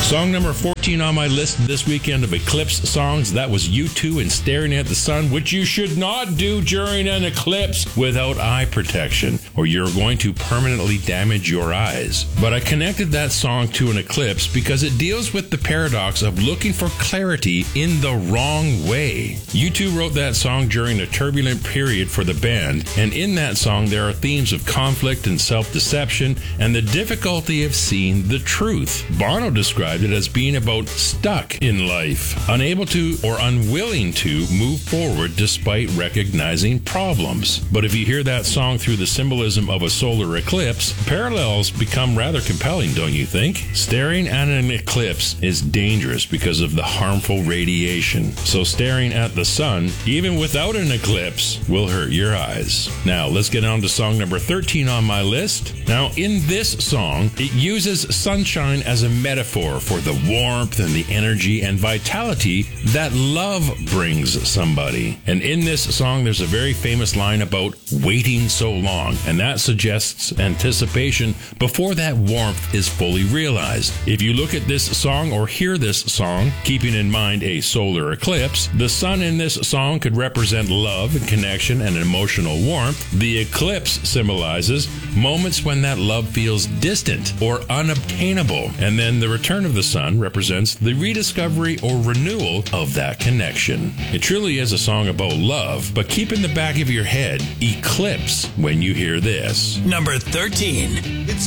Song number 14 on my list this weekend of Eclipse songs, that was U2 and Staring at the Sun, which you should not do during an eclipse without eye protection, or you're going to permanently damage your eyes. But I connected that song to an eclipse because it deals with the paradox of looking for clarity in the wrong way. U2 wrote that song during a turbulent period for the band, and in that song there are themes of conflict and self-deception and the difficulty of seeing the truth. Bono described it as being about stuck in life, unable to or unwilling to move forward despite recognizing problems. But if you hear that song through the symbolism of a solar eclipse, parallels become rather compelling, don't you think? Staring at an eclipse is dangerous because of the harmful radiation. So staring at the sun, even without an eclipse, will hurt your eyes. Now, let's get on to song number 13 on my list. Now, in this song, it uses sunshine as a metaphor for the warmth and the energy and vitality that love brings somebody. And in this song, there's a very famous line about waiting so long, and that suggests anticipation before that warmth is fully realized. If you look at this song or hear this song, keeping in mind a solar eclipse, the sun in this song could represent love and connection and emotional warmth. The eclipse symbolizes moments when that love feels distant or unobtainable, and then the return of the sun represents the rediscovery or renewal of that connection. It truly is a song about love, but keep in the back of your head eclipse when you hear this. Number 13.